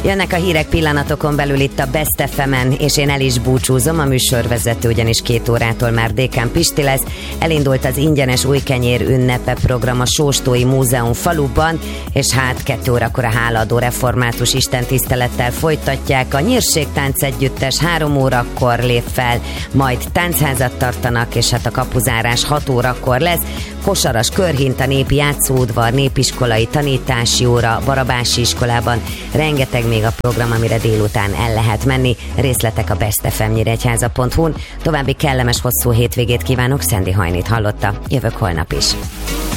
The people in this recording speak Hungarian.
Jönnek a hírek pillanatokon belül itt a Best FM-en, és én el is búcsúzom, a műsorvezető ugyanis 2 órától már Dékán Pisti lesz. Elindult az ingyenes újkenyér ünnepe program a Sóstói Múzeum faluban, és 2 órakor a hálaadó református istentisztelettel folytatják. A Nyírségtánc együttes 3 órakor lép fel, majd táncházat tartanak, és a kapuzárás 6 órakor lesz. Kosaras körhinta, népi játszóudvar, népiskolai tanítási óra, Barabási iskolában. Rengeteg még a program, amire délután el lehet menni. Részletek a bestfm.nyíregyháza.hu-n. További kellemes hosszú hétvégét kívánok, Szendi Hajnit hallotta. Jövök holnap is.